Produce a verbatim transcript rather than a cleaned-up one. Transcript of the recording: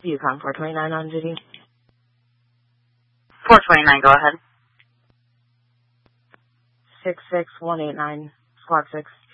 Yukon four twenty-nine on duty. four twenty-nine, go ahead. six six one eight nine, squad six.